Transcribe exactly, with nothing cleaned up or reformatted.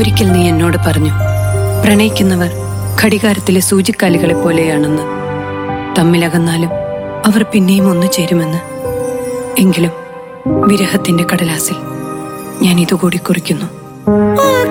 ഒരിക്കൽ നീ എന്നോട് പറഞ്ഞു, പ്രണയിക്കുന്നവർ ഘടികാരത്തിലെ സൂചിക്കാലുകളെ പോലെയാണെന്ന്. തമ്മിലകന്നാലും അവർ പിന്നെയും ഒന്നു ചേരുമെന്ന്. എങ്കിലും വിരഹത്തിന്റെ കടലാസിൽ ഞാൻ ഇതുകൂടി കുറിക്കുന്നു.